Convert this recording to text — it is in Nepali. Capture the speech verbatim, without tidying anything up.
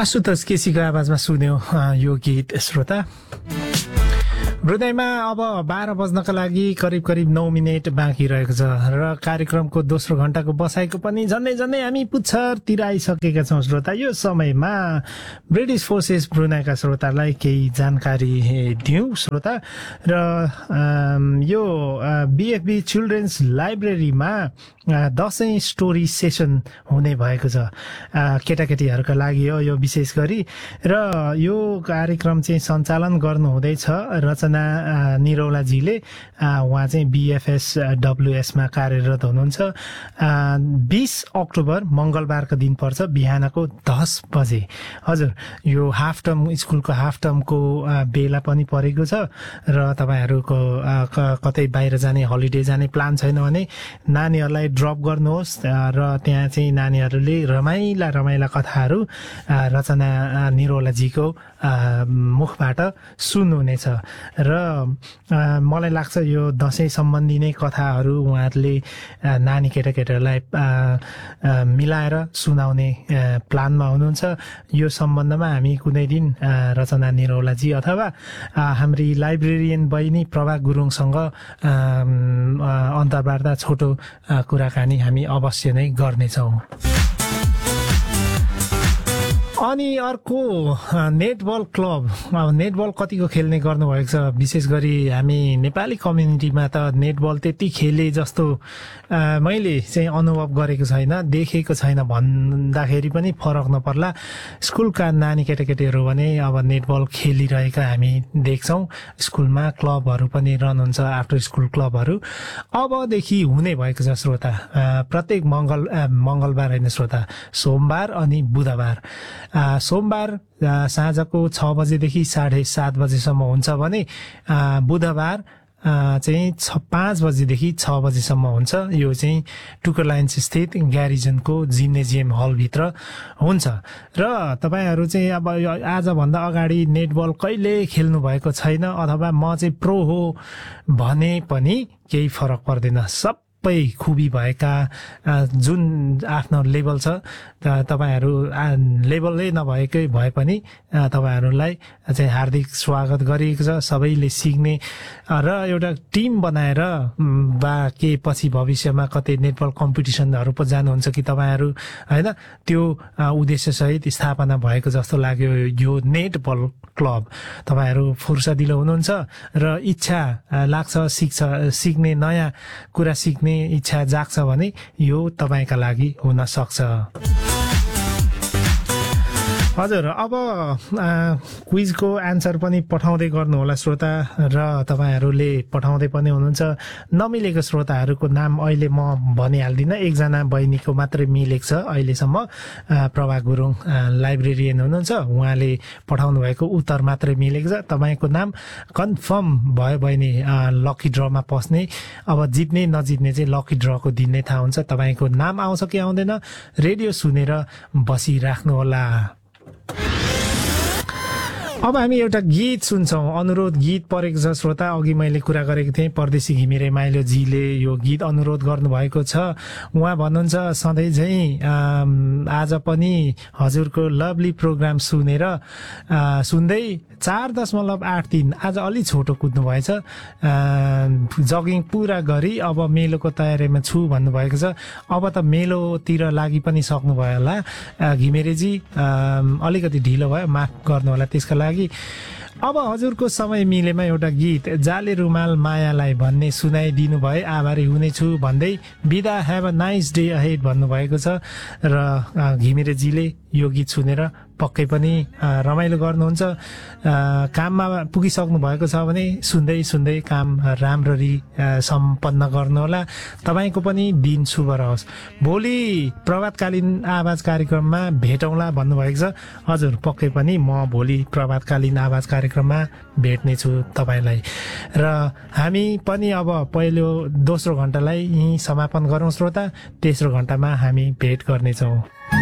आशुतोष केसीको आवाजमा सुन्यो यो गीत श्रोता। हृदयमा अब बाह्र बज्नका लागि करिब करिब नौ मिनट बाँकी रहेको छ र कार्यक्रमको दोस्रो घण्टाको बसाइको पनि झन्डै झन्डै हामी पुच्छरतिर आइसकेका छौँ श्रोता। यो समयमा ब्रिटिश फोर्सेस ब्रुनाईका श्रोतालाई केही जानकारी दिउँ श्रोता। र यो बिएफबी चिल्ड्रेन्स लाइब्रेरीमा दसैँ स्टोरी सेसन हुने भएको छ केटाकेटीहरूका लागि हो यो विशेष गरी। र यो कार्यक्रम चाहिँ सञ्चालन गर्नुहुँदैछ रचना निरौलाजीले। उहाँ चाहिँ बिएफएस डब्लुएसमा कार्यरत हुनुहुन्छ। बिस अक्टोबर मङ्गलबारको दिन पर्छ बिहानको दस बजे। हजुर, यो हाफ टर्म स्कुलको हाफ टर्मको बेला पनि परेको छ र तपाईँहरूको कतै बाहिर जाने हलिडे जाने प्लान छैन भने नानीहरूलाई ड्रप गर्नुहोस् र त्यहाँ चाहिँ नानीहरूले रमाइला रमाइला कथाहरू रचना निरौलाजीको मुखबाट सुन्नुहुनेछ। र मलाई लाग्छ यो दसैँ सम्बन्धी नै कथाहरू उहाँहरूले नानी केटाकेटीहरूलाई मिलाएर सुनाउने प्लानमा हुनुहुन्छ। यो सम्बन्धमा हामी कुनै दिन रचना निरौलाजी अथवा हाम्री लाइब्रेरियन बहिनी प्रभा गुरुङसँग अन्तर्वार्ता छोटो कुराकानी हामी अवश्य नै गर्नेछौँ। अनि अर्को नेटबल क्लब। अब नेटबल कतिको खेल्ने गर्नुभएको छ, विशेष गरी हामी नेपाली कम्युनिटीमा त नेटबल त्यति खेले जस्तो मैले चाहिँ अनुभव गरेको छैन, देखेको छैन भन्दाखेरि पनि फरक नपर्ला। स्कुलका नानी केटाकेटीहरू भने अब नेटबल खेलिरहेका हामी देख्छौँ। स्कुलमा क्लबहरू पनि रन हुन्छ, आफ्टर स्कुल क्लबहरू अबदेखि हुने भएको छ श्रोता। प्रत्येक मङ्गल मङ्गलबार होइन श्रोता, सोमबार अनि बुधबार। सोमबार साँझको छ बजेदेखि साढे सात बजेसम्म हुन्छ भने बुधबार चाहिँ छ पाँच बजेदेखि छ बजेसम्म हुन्छ। यो चाहिँ टुकरलाइन्स स्थित ग्यारिजनको जिम्नेजियम हलभित्र हुन्छ। र तपाईँहरू चाहिँ अब आजभन्दा अगाडि नेटबल कहिले खेल्नु भएको छैन अथवा म चाहिँ प्रो हो भने पनि केही फरक पर्दैन। सब सबै खुबी भएका जुन आफ्नो लेभल छ तपाईँहरू लेभलै नभएकै भए पनि तपाईँहरूलाई चाहिँ हार्दिक स्वागत गरिएको छ। सबैले सिक्ने र एउटा टिम बनाएर बा के पछि भविष्यमा कतै नेटबल कम्पिटिसनहरू पो जानुहुन्छ कि तपाईँहरू होइन, त्यो उद्देश्यसहित स्थापना भएको जस्तो लाग्यो यो नेटबल क्लब। तपाईँहरू फुर्सदिलो हुनुहुन्छ र इच्छा लाग्छ सिक्छ सिक्ने नयाँ कुरा सिक्ने इच्छा जाग्छ भने यो तपाईँका लागि हुन सक्छ। हजुर, अब क्विजको एन्सर पनि पठाउँदै गर्नुहोला श्रोता। र तपाईँहरूले पठाउँदै पनि हुनुहुन्छ। नमिलेको श्रोताहरूको नाम अहिले म भनिहाल्दिनँ, एकजना बहिनीको मात्रै मिलेको छ अहिलेसम्म। प्रभा गुरुङ लाइब्रेरियन हुनुहुन्छ, उहाँले पठाउनु भएको उत्तर मात्रै मिलेको छ। तपाईँको नाम कन्फर्म भयो बहिनी लकी ड्रमा पस्ने। अब जित्ने नजित्ने चाहिँ लकी ड्रको दिन नै थाहा हुन्छ। तपाईँको नाम आउँछ कि आउँदैन रेडियो सुनेर बसिराख्नु होला। अब हामी एउटा गीत सुन्छौँ। अनुरोध गीत परेको छ श्रोता। अघि मैले कुरा गरेको थिएँ परदेशी घिमिरे माइलोजीले यो गीत अनुरोध गर्नुभएको छ। उहाँ भन्नुहुन्छ सधैँ झैँ आज पनि हजुरको लभली प्रोग्राम सुनेर सुन्दै चार दशमलव आठ तिन आज अलि छोटो कुद्नु भएछ, जगिङ पुरा गरी अब मेलोको तयारीमा छु भन्नुभएको छ। अब त मेलोतिर लागि पनि सक्नुभयो होला घिमिरेजी, अलिकति ढिलो भयो, माफ गर्नु होला त्यसका लागि। अब हजुरको समय मिलेमा एउटा गीत जाले रुमाल मायालाई भन्ने सुनाइदिनु भए आभारी हुनेछु भन्दै बिदा, have a nice day ahead भन्नुभएको छ। र घिमिरेजीले यो गीत सुनेर पक्कै पनि रमाइलो गर्नुहुन्छ। काममा पुगिसक्नु भएको छ भने सुन्दै सुन्दै काम राम्ररी सम्पन्न गर्नुहोला। तपाईँको पनि दिन शुभ रहोस्। भोलि प्रभातकालीन आवाज कार्यक्रममा भेटौँला भन्नुभएको छ। हजुर, पक्कै पनि म भोलि प्रभातकालीन आवाज कार्यक्रममा भेट्नेछु तपाईँलाई। र हामी पनि अब पहिलो दोस्रो घण्टालाई यहीँ समापन गरौँ श्रोता। तेस्रो घण्टामा हामी भेट गर्नेछौँ।